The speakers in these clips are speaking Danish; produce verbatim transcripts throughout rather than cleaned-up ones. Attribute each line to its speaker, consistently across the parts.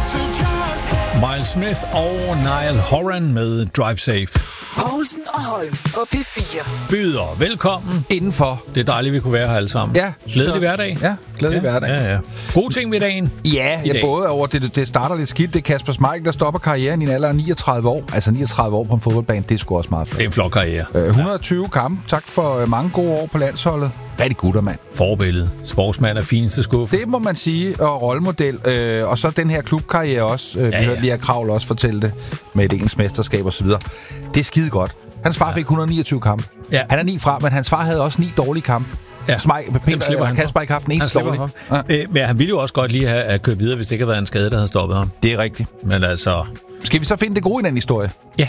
Speaker 1: Miles Smith og Niall Horan med Drive Safe.
Speaker 2: Poulsen og Holm på P fire.
Speaker 1: Byder velkommen
Speaker 3: indenfor.
Speaker 1: Det er dejligt, vi kunne være her alle sammen.
Speaker 3: Ja.
Speaker 1: Glædelig hverdag.
Speaker 3: Ja, glædelig
Speaker 1: ja,
Speaker 3: hverdag.
Speaker 1: Ja, ja. Gode ting ved dagen.
Speaker 3: Ja, ja både over det, det starter lidt skidt. Det er Kasper Schmeichel, der stopper karrieren i en alder af niogtredive år. Altså niogtredive år på en fodboldbane, det er sgu også meget flot.
Speaker 1: Det er en flot karriere.
Speaker 3: Øh, et hundrede og tyve kampe. Tak for mange gode år på landsholdet. Rigtig gutter, mand.
Speaker 1: Forbillede. Sportsmand er fineste skuffe.
Speaker 3: Det må man sige, og rollemodel. Øh, og så den her klubkarriere også. Øh, vi
Speaker 1: ja, ja.
Speaker 3: hørte lige at Kravl også fortælle det med et engelsk mesterskab og så videre. Det er skide godt. Hans far fik et hundrede og niogtyve kampe. Ja. Han er ni fra, men hans far havde også ni dårlige kampe. Ja. Smeichel, Peter, han Kasper ikke haft en eneste dårlig.
Speaker 1: Ja. Øh, men han ville jo også godt lige have at køre videre, hvis det ikke havde været en skade, der havde stoppet ham.
Speaker 3: Det er rigtigt.
Speaker 1: Men altså...
Speaker 3: Skal vi så finde det gode i den historie?
Speaker 1: Ja.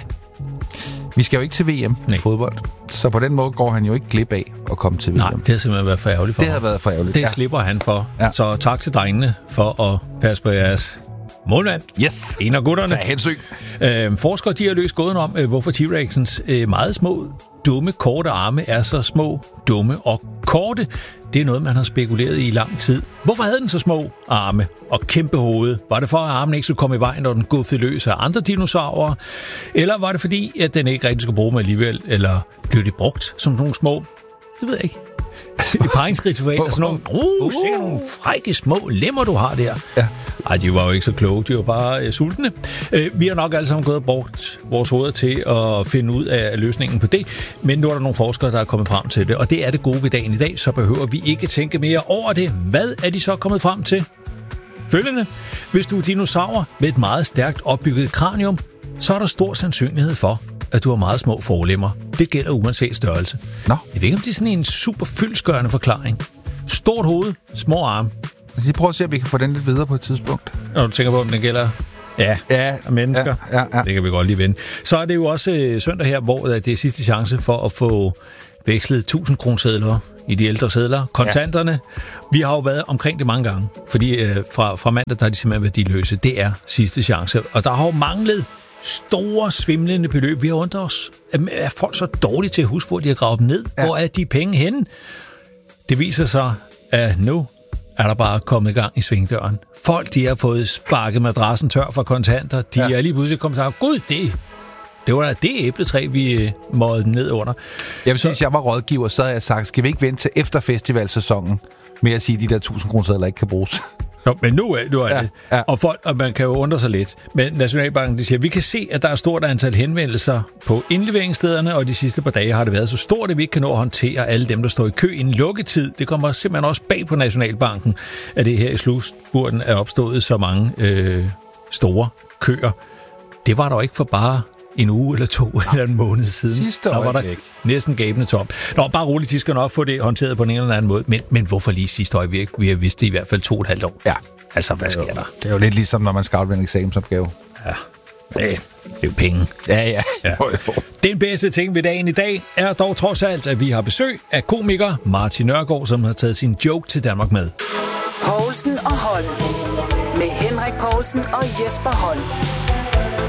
Speaker 3: Vi skal jo ikke til V M i fodbold. Så på den måde går han jo ikke glip af at komme til V M.
Speaker 1: Nej, det har simpelthen været for ærgerligt for
Speaker 3: Det
Speaker 1: ham.
Speaker 3: har været for ærgerligt.
Speaker 1: Det
Speaker 3: ja.
Speaker 1: slipper han for. Ja. Så tak til drengene for at passe på jeres målmand.
Speaker 3: Yes.
Speaker 1: En af gutterne.
Speaker 3: Tag hensyn.
Speaker 1: Øh, forskere de har løst gåden om, øh, hvorfor T-Rexens øh, meget små, dumme, korte arme er så små, dumme og korte. Det er noget, man har spekuleret i i lang tid. Hvorfor havde den så små arme og kæmpe hoved? Var det for, at armen ikke skulle komme i vejen, når den guffede løs af andre dinosaurer? Eller var det fordi, at den ikke rigtig skulle bruge dem alligevel? Eller blev det brugt som nogle små? Det ved jeg ikke. I paringsritualer, sådan nogle, uh, se nogle frække små lemmer, du har der.
Speaker 3: Ja.
Speaker 1: Ej, de var jo ikke så kloge, de var bare uh, sultne. Uh, vi har nok alle sammen gået og brugt vores hoveder til at finde ud af løsningen på det, men nu er der nogle forskere, der er kommet frem til det, og det er det gode ved dagen i dag, så behøver vi ikke tænke mere over det. Hvad er de så kommet frem til? Følgende. Hvis du er dinosaur med et meget stærkt opbygget kranium, så er der stor sandsynlighed for, at du har meget små forlemmer. Det gælder uanset størrelse.
Speaker 3: Nå.
Speaker 1: Jeg ved ikke, om det er sådan en super fyldestgørende forklaring. Stort hoved, små arme.
Speaker 3: Altså, lige prøv at se, om vi kan få den lidt videre på et tidspunkt.
Speaker 1: Når du tænker på, om den gælder ja,
Speaker 3: ja,
Speaker 1: mennesker.
Speaker 3: Ja, ja, ja.
Speaker 1: Det kan vi godt lige vende. Så er det jo også øh, søndag her, hvor det er sidste chance for at få vekslet tusind kronesedler i de ældre sedler. Kontanterne. Ja. Vi har jo været omkring det mange gange, fordi øh, fra, fra mandag, der er de simpelthen værdiløse. Det er sidste chance. Og der har jo manglet store, svimlende beløb. Vi har undret os, er folk så dårlige til at huske, hvor de har gravet dem ned? Ja. Hvor er de penge henne? Det viser sig, at nu er der bare kommet i gang i svingdøren. Folk, de har fået sparket madrassen tør for kontanter. De ja. er lige pludselig kommet og sagt, gud, det, det var da det æbletræ, vi måtte ned under.
Speaker 3: Jeg vil sige, hvis jeg var rådgiver, så havde jeg sagt, skal vi ikke vente til efter festivalsæsonen med at sige, at de der tusind kroner ikke kan bruges?
Speaker 1: Nå, men nu er, nu er
Speaker 3: ja,
Speaker 1: det.
Speaker 3: Ja.
Speaker 1: Og, folk, og man kan jo undre sig lidt. Men Nationalbanken de siger, at vi kan se, at der er et stort antal henvendelser på indleveringsstederne, og de sidste par dage har det været så stort, at vi ikke kan nå at håndtere alle dem, der står i kø i en lukketid. Det kommer simpelthen også bag på Nationalbanken, at det her i slutspurten er opstået så mange øh, store køer. Det var der ikke for bare en uge eller to eller en måned siden.
Speaker 3: Sidste
Speaker 1: der var der
Speaker 3: øjeblik.
Speaker 1: Næsten gabende tom. Nå, bare roligt, de skal nok få det håndteret på en eller anden måde. Men, men hvorfor lige sidste øjeblik? Vi har vidst det i hvert fald to og et halvt år.
Speaker 3: Ja.
Speaker 1: Altså, hvad sker
Speaker 3: det
Speaker 1: der?
Speaker 3: Det er jo lidt ligesom, når man skal aflevere en eksamensopgave.
Speaker 1: Ja, det er jo penge.
Speaker 3: Ja, ja.
Speaker 1: ja. Den bedste ting ved dagen i dag er dog trods alt, at vi har besøg af komiker Martin Nørgaard, som har taget sin joke til Danmark med.
Speaker 2: Poulsen og Holm. Med Henrik Poulsen og Jesper Holm.